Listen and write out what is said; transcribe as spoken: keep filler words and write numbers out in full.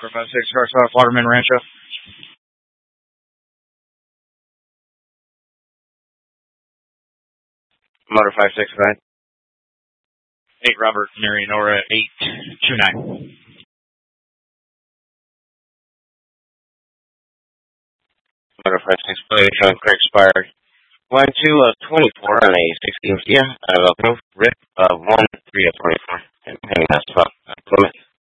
four five six, Garza, Waterman Rancho. Motor five six nine. eight Robert, Mary Nora, eight two nine. Motor five six plate, Sean Craig Spire. Line two of twenty-four on a sixteen Kia out of Elko, R I P of one three of twenty-four. And heading that's about Plymouth.